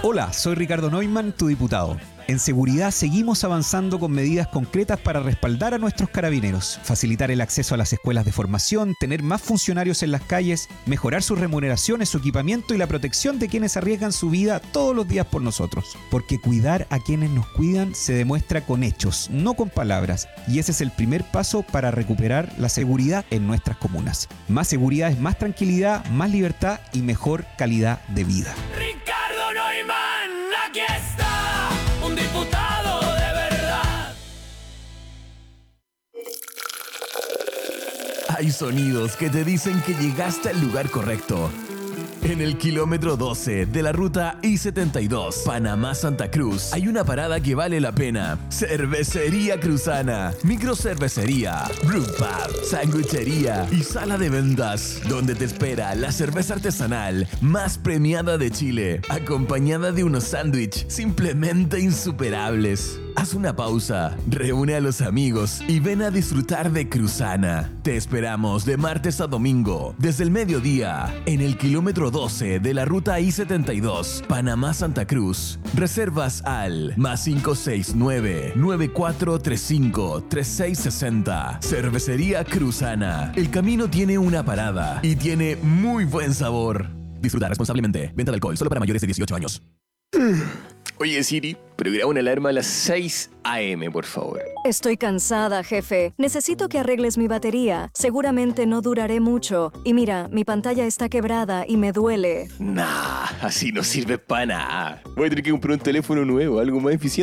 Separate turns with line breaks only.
Hola, soy Ricardo Neumann, tu diputado. En seguridad seguimos avanzando con medidas concretas para respaldar a nuestros carabineros, facilitar el acceso a las escuelas de formación, tener más funcionarios en las calles, mejorar sus remuneraciones, su equipamiento y la protección de quienes arriesgan su vida todos los días por nosotros. Porque cuidar a quienes nos cuidan se demuestra con hechos, no con palabras, y ese es el primer paso para recuperar la seguridad en nuestras comunas. Más seguridad es más tranquilidad, más libertad y mejor calidad de vida.
Ricardo Neumann, aquí está, un diputado de verdad.
Hay sonidos que te dicen que llegaste al lugar correcto. En el kilómetro 12 de la ruta I-72, Panamá-Santa Cruz, hay una parada que vale la pena. Cervecería Cruzana, microcervecería, brewpub, sanguichería y sala de ventas, donde te espera la cerveza artesanal más premiada de Chile, acompañada de unos sándwiches simplemente insuperables. Haz una pausa, reúne a los amigos y ven a disfrutar de Cruzana. Te esperamos de martes a domingo, desde el mediodía, en el kilómetro 12 de la ruta I-72, Panamá-Santa Cruz. Reservas al +569 9435 3660. Cervecería Cruzana. El camino tiene una parada y tiene muy buen sabor. Disfruta responsablemente. Venta de alcohol solo para mayores de 18 años.
Oye Siri, programa una alarma a las 6 a.m., por favor.
Estoy cansada, jefe. Necesito que arregles mi batería. Seguramente no duraré mucho. Y mira, mi pantalla está quebrada y me duele.
Nah, así no sirve para nada. Voy a tener que comprar un teléfono nuevo, algo más eficiente.